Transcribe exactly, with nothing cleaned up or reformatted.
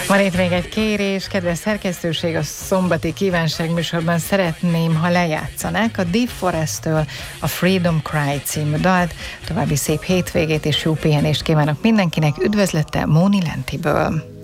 Van itt még egy kérés, kedves szerkesztőség, a szombati kívánság műsorban szeretném, ha lejátszanák a Deep Forest-től a Freedom Cry című dalt. További szép hétvégét és jó pihenést kívánok mindenkinek, üdvözlettel Móni Lentiből.